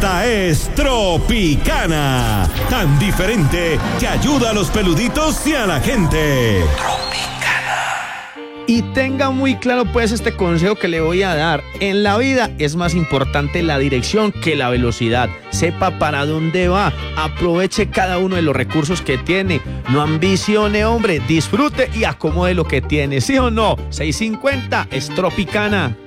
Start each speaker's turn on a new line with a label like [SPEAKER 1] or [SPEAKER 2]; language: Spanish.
[SPEAKER 1] Esta es Tropicana, tan diferente que ayuda a los peluditos y a la gente.
[SPEAKER 2] Y tenga muy claro pues este consejo que le voy a dar. En la vida es más importante la dirección que la velocidad. Sepa para dónde va, aproveche cada uno de los recursos que tiene. No ambicione, hombre, disfrute y acomode lo que tiene, ¿sí o no? 650 es Tropicana.